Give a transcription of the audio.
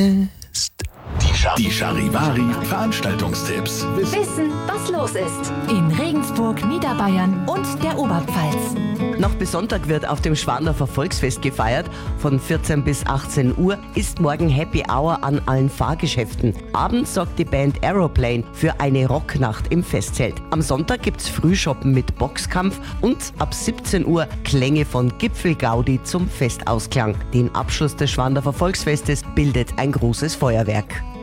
Die Charivari Veranstaltungstipps. Wissen, was los ist. In Regensburg, Niederbayern und der Oberpfalz. Noch bis Sonntag wird auf dem Schwandorfer Volksfest gefeiert. Von 14 bis 18 Uhr ist morgen Happy Hour an allen Fahrgeschäften. Abends sorgt die Band Aeroplane für eine Rocknacht im Festzelt. Am Sonntag gibt's Frühshoppen mit Boxkampf und ab 17 Uhr Klänge von Gipfelgaudi zum Festausklang. Den Abschluss des Schwandorfer Volksfestes bildet ein großes Feuerwerk.